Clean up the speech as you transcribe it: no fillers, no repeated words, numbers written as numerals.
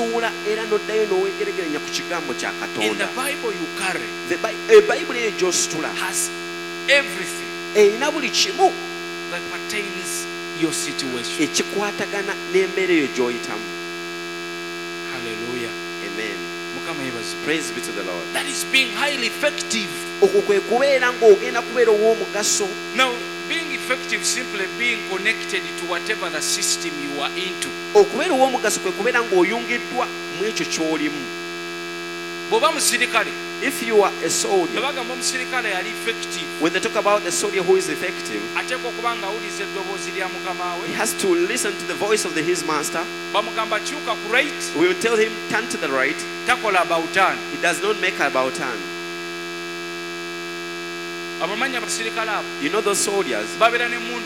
n'osuula era n'oddayo n'oweegeregeranya ku kigambo kya In the Katonda. Bible you carry Bayibuli eyo gy'ositula has everything erina buli kimu that pertains your situation. ekikwatagana n'embeera eyo gy'oyitamu. Hallelujah. Amen. Mukama yebazi. Praise be to the Lord. That is being highly effective. Okwo kwe kubeera ng'ogenda kubeera ow'omugaso. Now, being effective simply being connected to whatever the system you are into. Okubeera ow'omugaso kwe kubeera ng'oyungiddwa mu ekyo ky'olimu. Bw'oba musirikale, If you are a soldier, bagamba omusirikale yali effective. when they talk about the soldier who is effective, Ateekwa okuba ng'awuliza eddoboozi lya mukama we. he has to listen to the voice of his master. Bamugamba kyuka ku right, We will tell him, turn to the right. takola about turn. He does not make about turn. Abamanyi abasirikale abo You know those soldiers, babeera ne